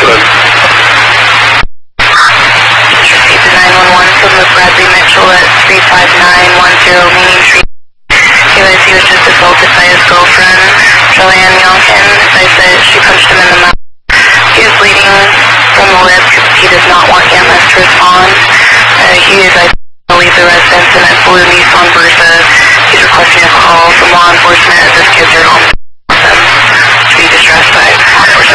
incident. Repeat the 911 from the Bradley Mitchell at 35910 Main Street. He was just assaulted by his girlfriend, Joanne Youngkin. They said she punched him in the mouth. He is bleeding from the lip. He does not want EMS to respond. He is, I believe, the residence in a blue Nissan Versa. He's requesting a call from law enforcement as his kids are home to be distressed by